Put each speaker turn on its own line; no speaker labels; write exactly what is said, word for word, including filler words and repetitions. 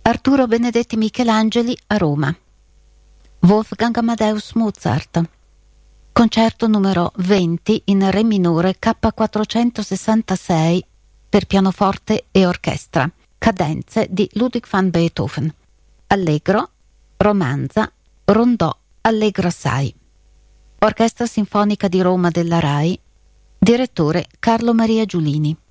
Arturo Benedetti Michelangeli a Roma. Wolfgang Amadeus Mozart. Concerto numero venti in Re minore K quattrocentosessantasei per pianoforte e orchestra. Cadenze di Ludwig van Beethoven. Allegro, romanza, rondò, allegro assai. Orchestra Sinfonica di Roma della RAI. Direttore Carlo Maria Giulini.